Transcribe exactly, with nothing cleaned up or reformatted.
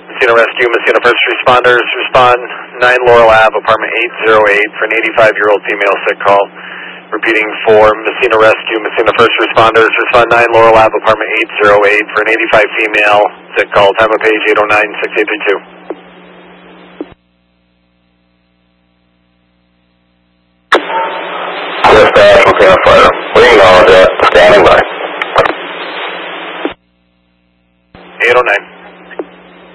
Messina Rescue, Messina First Responders, respond nine Laurel Ave, apartment eight oh eight for an eighty-five-year-old female sick call. Repeating for Messina Rescue, Messina First Responders, respond nine Laurel Ave, apartment eight oh eight for an eighty-five female sick call. Time of page eight oh nine, six eight three two. Dispatch, Messina Fire. We acknowledge that. Standing by. eight oh nine.